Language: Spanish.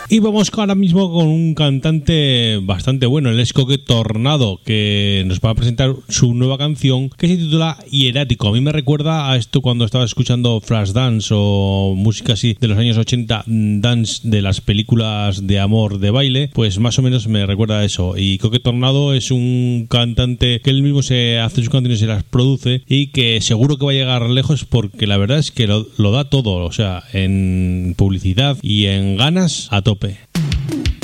Y vamos ahora mismo con un cantante bastante bueno, el Coque Tornado, que nos va a presentar su nueva canción que se titula Hierático. A mí me recuerda a esto cuando estaba escuchando Flashdance o música así de los años 80, dance de las películas de amor de baile, pues más o menos me recuerda a eso. Y Coque Tornado es un cantante que él mismo se hace sus canciones y se las produce y que seguro que va a llegar lejos porque la verdad es que lo da todo, o sea, en publicidad y en ganas a tope.